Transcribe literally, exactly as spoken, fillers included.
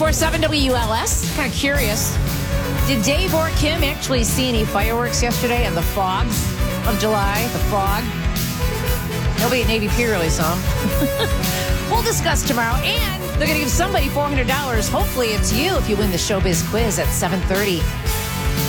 four seven W L S. Kind of curious. Did Dave or Kim actually see any fireworks yesterday in the fog of July? The fog. Nobody at Navy Pier really saw them. We'll discuss tomorrow. And they're going to give somebody four hundred dollars. Hopefully it's you if you win the Showbiz quiz at seven thirty.